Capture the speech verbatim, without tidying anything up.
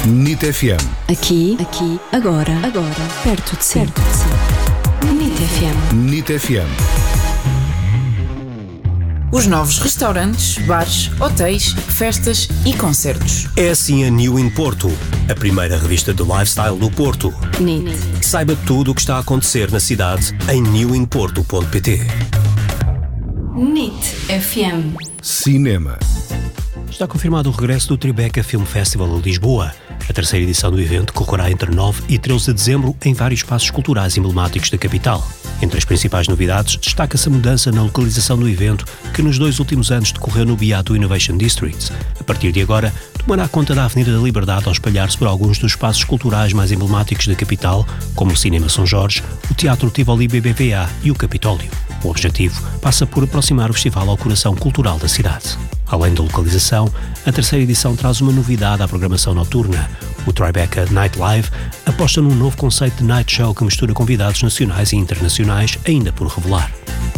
N I T F M. Aqui, aqui, agora, agora, perto de si. Perto de si. N I T F M. N I T F M. Os novos restaurantes, bares, hotéis, festas e concertos. É assim a New in Porto, a primeira revista de lifestyle do Porto. N I T. Saiba tudo o que está a acontecer na cidade em new in porto ponto pt. N I T F M. Cinema. Está confirmado o regresso do Tribeca Film Festival em Lisboa. A terceira edição do evento correrá entre nove e treze de dezembro em vários espaços culturais emblemáticos da capital. Entre as principais novidades, destaca-se a mudança na localização do evento, que nos dois últimos anos decorreu no Beato Innovation District. A partir de agora, tomará conta da Avenida da Liberdade ao espalhar-se por alguns dos espaços culturais mais emblemáticos da capital, como o Cinema São Jorge, o Teatro Tivoli B B V A e o Capitólio. O objetivo passa por aproximar o festival ao coração cultural da cidade. Além da localização, a terceira edição traz uma novidade à programação noturna. O Tribeca Night Live aposta num novo conceito de night show que mistura convidados nacionais e internacionais, ainda por revelar.